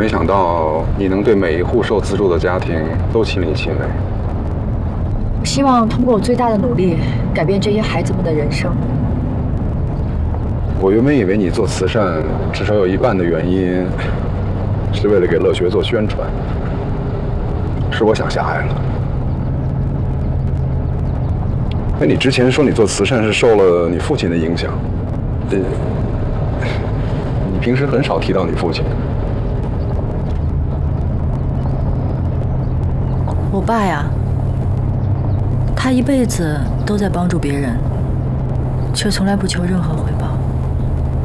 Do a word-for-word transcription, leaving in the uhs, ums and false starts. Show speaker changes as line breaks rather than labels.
没想到你能对每一户受资助的家庭都亲力亲为。
我希望通过我最大的努力，改变这些孩子们的人生。
我原本以为你做慈善，至少有一半的原因是为了给乐学做宣传，是我想狭隘了。那你之前说你做慈善是受了你父亲的影响，呃，你平时很少提到你父亲。
我爸呀，他一辈子都在帮助别人，却从来不求任何回